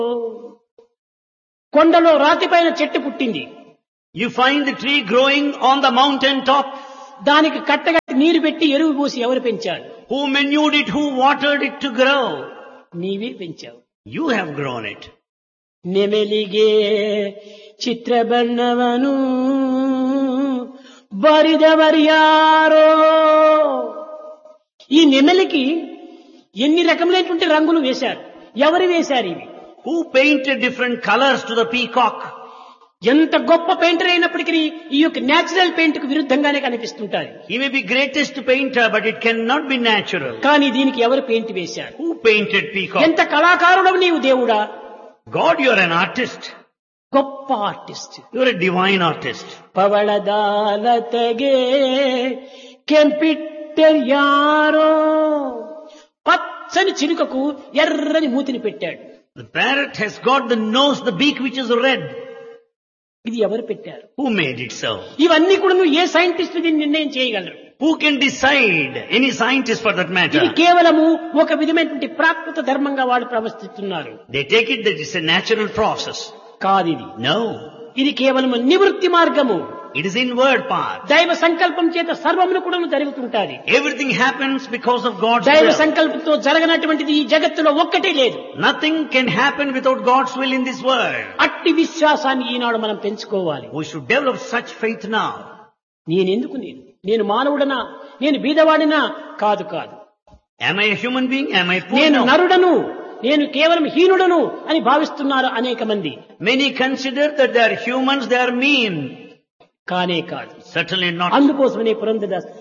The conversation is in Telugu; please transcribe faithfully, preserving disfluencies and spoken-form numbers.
కొండలో రాతిపైన చెట్టు పుట్టింది. You find the tree growing on the mountain top. దానికి కట్టగట్టి నీరు పెట్టి ఎరువు పోసి ఎవరు పెంచారు? Who manured it? Who watered it to grow? నీవే పెంచావు. You have grown it. నెమెలిగే చిత్రబర్ణవను బరిదవర్యారో. ఈ నెమలికి ఎన్ని రకములైనటువంటి రంగులు వేశారు? ఎవరు వేశారు ఇవి? Who painted different colors to the peacock? ఎంత గొప్ప పెయింటర్ అయినప్పటికీ ఈ యొక్క నేచురల్ పెయింట్ కు విరుద్ధంగానే కనిపిస్తుంటారు. He may be greatest painter, but it cannot be natural. కానీ దీనికి ఎవరు పెయింట్ వేశారు? Who painted peacock? ఎంత కళాకారుడవు నీవు దేవుడా! God, you are an artist. గొప్ప artist. You are a divine artist. పవళదాలతగే కెంపిట్టర్యారో. పచ్చని చిలుకకు ఎర్రని మూతిని పెట్టాడు. The parrot has got the nose, the beak which is red. ఇది ఎవరు పెట్టారు? Who made it so? ఇవన్నీ కూడా నువ్వు ఏ సైంటిస్ట్ దీన్ని నిర్ణయం చేయగలరు? Who can decide? Any scientist for that ఇది matter. కేవలము ఒక విధమైనటువంటి ప్రాకృత ధర్మంగా వాళ్ళు ప్రవర్తిస్తున్నారు. They take it that it's a natural process. కాదు ఇది. No. ఇది కేవలము నివృత్తి మార్గము. It is inward path. దైవ సంకల్పం చేత సర్వమును కూడా జరుగుతుంటాది. Everything happens because of God's దైవ will. సంకల్పంతో జరగనటువంటిది ఈ జగత్తులో ఒక్కటే లేదు. Nothing can happen without God's will in this world. అట్టి విశ్వాసాన్ని ఈనాడు మనం పెంచుకోవాలి. We should develop such faith now. నేనెందుకు నేను నేను మానవుడనా? నేను బీదవాడినా? కాదు కాదు. Am I a human being? Am I poor? నేను No. నరుడను, నేను కేవలం హీనుడను అని భావిస్తున్నారు అనేక మంది. Many consider that they are humans, they are mean. కానే కాదు. Certainly not. అందుకోసమనే పురంధరదాస్